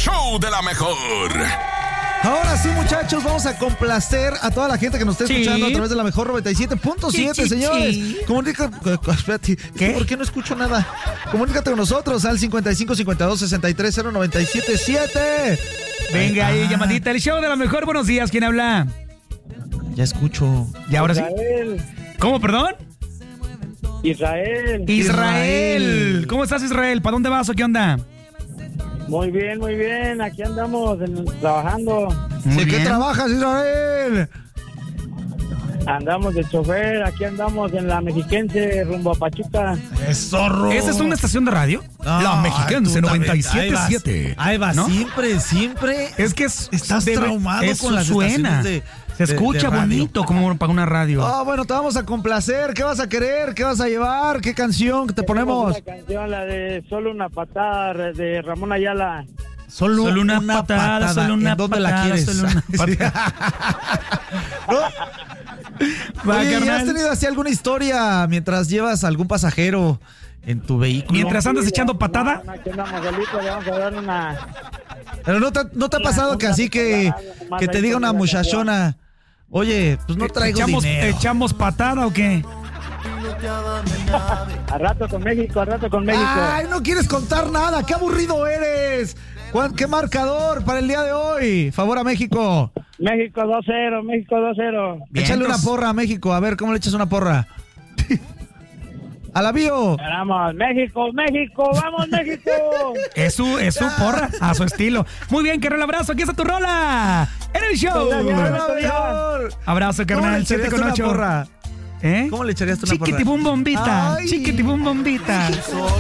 show de la mejor. Ahora sí, muchachos, vamos a complacer a toda la gente que nos está escuchando a través de la mejor 97.7, señores. Espérate, ¿qué? ¿Por qué no escucho nada? Comunícate con nosotros al 5552-630977. Venga, ahí, llamadita. El show de la mejor. Buenos días, ¿quién habla? Ya escucho. ¿Y ahora sí? Israel. ¿Cómo, perdón? Israel. ¿Cómo estás, Israel? ¿Para dónde vas o qué onda? Muy bien, muy bien. Aquí andamos trabajando. Muy ¿De qué bien. trabajas, Israel? Andamos de chofer. Aquí andamos en la Mexiquense rumbo a Pachuca. ¡Es zorro! ¿Esa es una estación de radio? No, La Mexiquense tú también. 97.7. Ahí vas, ¿no? siempre. Es que Estás traumado eso con las suena. estaciones Se escucha de radio. bonito como para una radio. Ah, bueno, te vamos a complacer. ¿Qué vas a querer? ¿Qué vas a llevar? ¿Qué canción te ponemos? La canción, la de Solo una patada de Ramón Ayala. Solo una patada, solo una ¿En dónde la patada, quieres? solo una ¿No? Va, Oye, ¿ya carnal. has tenido así alguna historia mientras llevas a algún pasajero en tu vehículo? Mientras andas echando patada. Aquí andamos solitos, le vamos a dar una... Pero no te ha pasado que así que te diga una muchachona, oye, pues no traigo dinero. ¿Echamos patada o qué? Al rato con México. Ay, no quieres contar nada, qué aburrido eres. ¿Qué marcador para el día de hoy? Favor a México. México 2-0. Bien, Échale una entonces- porra a México, a ver, ¿cómo le echas una porra? A la bio. Vamos, México, vamos México. Es su porra, a su estilo. Muy bien, carnal, abrazo. Aquí está tu rola. En el show. Abrazo, ¿Cómo le carnal. echarías 7 con una 8. porra? ¿Eh? ¿Cómo le echarías tú una porra? Chiquitibum bombita. Ay. Chiquitibum bombita.